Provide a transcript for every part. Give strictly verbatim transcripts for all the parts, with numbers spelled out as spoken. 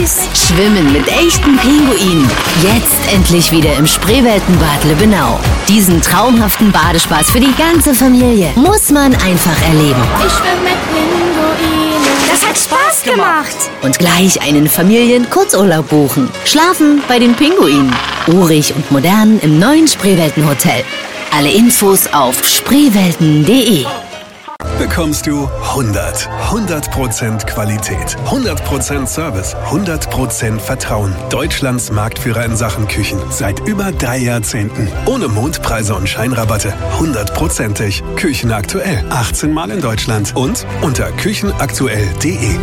süß. Schwimmen mit echten Pinguinen. Jetzt endlich wieder im Spreeweltenbad Lübbenau. Diesen traumhaften Badespaß für die ganze Familie muss man einfach erleben. Ich schwimme mit Pinguinen. Das hat Spaß gemacht. Und gleich einen Familien-Kurzurlaub buchen. Schlafen bei den Pinguinen. Urig und modern im neuen Spreeweltenhotel. Alle Infos auf spreewelten punkt de. Bekommst du hundert. hundert Prozent Qualität, hundert Prozent Service, hundert Prozent Vertrauen. Deutschlands Marktführer in Sachen Küchen. Seit über drei Jahrzehnten. Ohne Mondpreise und Scheinrabatte. hundertprozentig. Küchenaktuell. achtzehn Mal in Deutschland. Und unter küchenaktuell punkt de.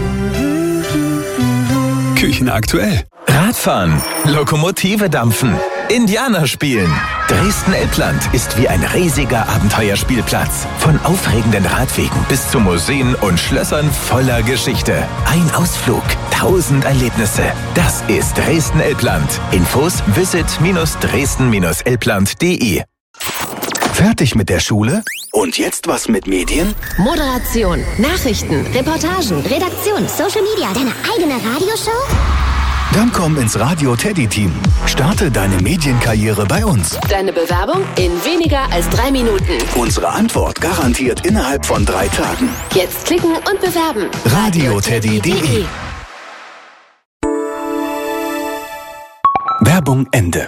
Küchenaktuell. Radfahren, Lokomotive dampfen, Indianer spielen. Dresden-Elbland ist wie ein riesiger Abenteuerspielplatz. Von aufregenden Radwegen bis zu Museen und Schlössern voller Geschichte. Ein Ausflug, tausend Erlebnisse. Das ist Dresden-Elbland. Infos visit dresden elbland punkt de. Fertig mit der Schule? Und jetzt was mit Medien? Moderation, Nachrichten, Reportagen, Redaktion, Social Media, deine eigene Radioshow? Dann komm ins Radio Teddy Team. Starte deine Medienkarriere bei uns. Deine Bewerbung in weniger als drei Minuten. Unsere Antwort garantiert innerhalb von drei Tagen. Jetzt klicken und bewerben. Radio Teddy punkt de. Werbung Ende.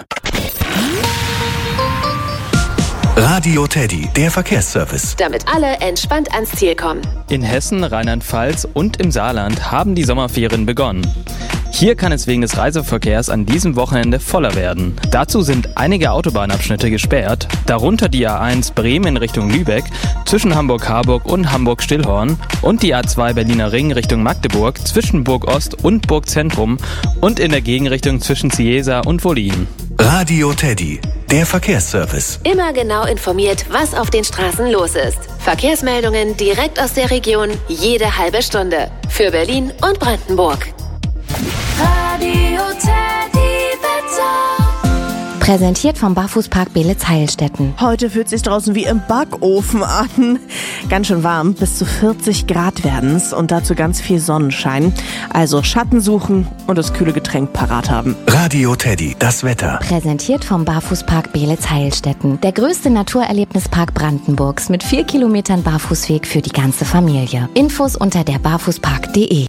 Radio Teddy, der Verkehrsservice. Damit alle entspannt ans Ziel kommen. In Hessen, Rheinland-Pfalz und im Saarland haben die Sommerferien begonnen. Hier kann es wegen des Reiseverkehrs an diesem Wochenende voller werden. Dazu sind einige Autobahnabschnitte gesperrt, darunter die A eins Bremen in Richtung Lübeck, zwischen Hamburg-Harburg und Hamburg-Stillhorn und die A zwei Berliner Ring Richtung Magdeburg, zwischen Burg-Ost und Burg-Zentrum und in der Gegenrichtung zwischen Ciesa und Wollin. Radio Teddy, der Verkehrsservice. Immer genau informiert, was auf den Straßen los ist. Verkehrsmeldungen direkt aus der Region, jede halbe Stunde. Für Berlin und Brandenburg. Radio Teddy Wetter. Präsentiert vom Barfußpark Beelitz-Heilstätten. Heute fühlt sich draußen wie im Backofen an. Ganz schön warm, bis zu vierzig Grad werden's und dazu ganz viel Sonnenschein. Also Schatten suchen und das kühle Getränk parat haben. Radio Teddy, das Wetter. Präsentiert vom Barfußpark Beelitz-Heilstätten. Der größte Naturerlebnispark Brandenburgs mit vier Kilometern Barfußweg für die ganze Familie. Infos unter der barfußpark punkt de.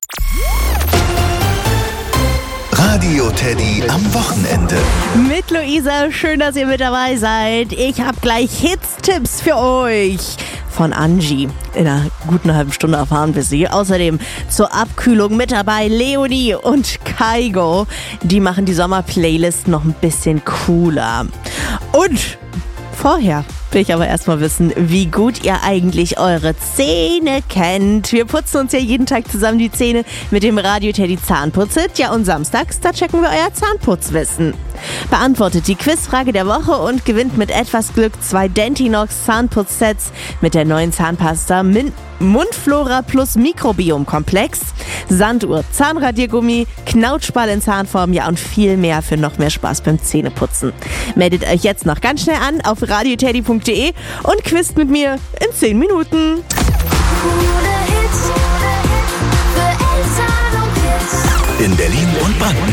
Radio Teddy am Wochenende. Mit Luisa, schön, dass ihr mit dabei seid. Ich habe gleich Hits-Tipps für euch von Angie. In einer guten halben Stunde erfahren wir sie. Außerdem zur Abkühlung mit dabei Leonie und Kaigo. Die machen die Sommer-Playlist noch ein bisschen cooler. Und vorher will ich aber erstmal wissen, wie gut ihr eigentlich eure Zähne kennt. Wir putzen uns ja jeden Tag zusammen die Zähne mit dem Radio Teddy Zahnputz-Hit. Ja, und samstags, da checken wir euer Zahnputzwissen. Beantwortet die Quizfrage der Woche und gewinnt mit etwas Glück zwei Dentinox Zahnputzsets mit der neuen Zahnpasta Min- Mundflora plus Mikrobiom-Komplex, Sanduhr, Zahnradiergummi, Knautschball in Zahnform, ja und viel mehr für noch mehr Spaß beim Zähneputzen. Meldet euch jetzt noch ganz schnell an auf radio teddy punkt de und quizt mit mir in zehn Minuten. Coole Hits für Eltern und Kids. In Berlin und Brandenburg.